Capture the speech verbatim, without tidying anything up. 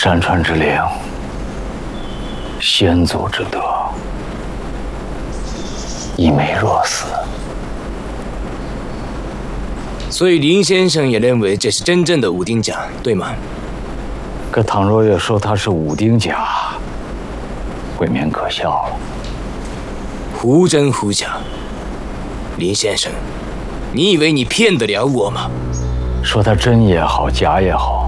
山川之灵，先祖之德，一枚若死。 所以林先生也认为这是真正的武丁甲，对吗？ 可倘若要说他是武丁甲，未免可笑了。 胡真胡假，林先生，你以为你骗得了我吗？ 说他真也好，假也好，